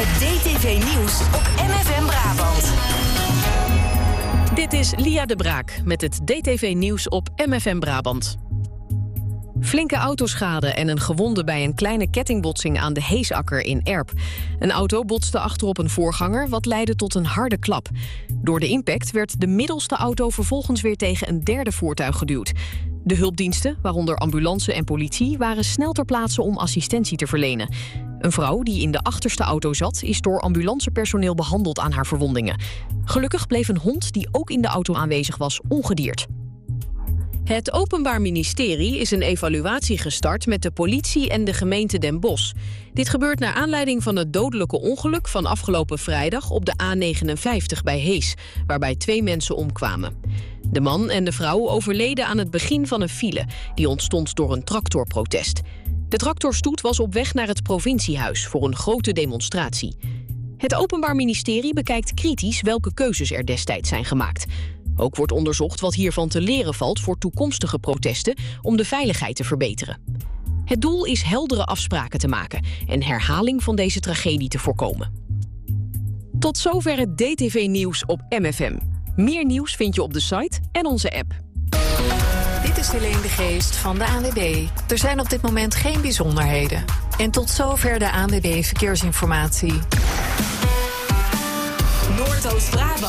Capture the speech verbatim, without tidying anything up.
Het D T V-nieuws op M F M Brabant. Dit is Lia de Braak met het D T V-nieuws op M F M Brabant. Flinke autoschade en een gewonde bij een kleine kettingbotsing aan de Heesakker in Erp. Een auto botste achterop een voorganger, wat leidde tot een harde klap. Door de impact werd de middelste auto vervolgens weer tegen een derde voertuig geduwd. De hulpdiensten, waaronder ambulance en politie, waren snel ter plaatse om assistentie te verlenen. Een vrouw die in de achterste auto zat, is door ambulancepersoneel behandeld aan haar verwondingen. Gelukkig bleef een hond die ook in de auto aanwezig was ongedeerd. Het Openbaar Ministerie is een evaluatie gestart met de politie en de gemeente Den Bosch. Dit gebeurt naar aanleiding van het dodelijke ongeluk van afgelopen vrijdag op de A negenenvijftig bij Hees, waarbij twee mensen omkwamen. De man en de vrouw overleden aan het begin van een file, die ontstond door een tractorprotest. De tractorstoet was op weg naar het provinciehuis voor een grote demonstratie. Het Openbaar Ministerie bekijkt kritisch welke keuzes er destijds zijn gemaakt. Ook wordt onderzocht wat hiervan te leren valt voor toekomstige protesten om de veiligheid te verbeteren. Het doel is heldere afspraken te maken en herhaling van deze tragedie te voorkomen. Tot zover het D T V-nieuws op M F M. Meer nieuws vind je op de site en onze app. Dit is Helene de Geest van de A N W B. Er zijn op dit moment geen bijzonderheden. En tot zover de A N W B Verkeersinformatie. Noordoost-Brabant.